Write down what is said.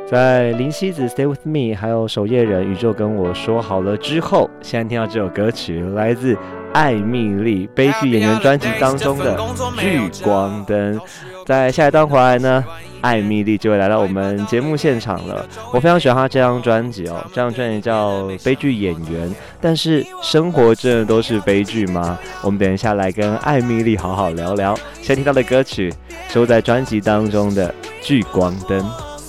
在林夕子 Stay With Me 还有守夜人宇宙跟我说好了之后，现在听到这首歌曲来自艾蜜莉悲剧演员专辑当中的聚光灯。在下一段回来呢，艾蜜莉就会来到我们节目现场了。我非常喜欢她这张专辑哦，这张专辑叫《悲剧演员》，但是生活真的都是悲剧吗？我们等一下来跟艾蜜莉好好聊聊。现在听到的歌曲收在专辑当中的《聚光灯》。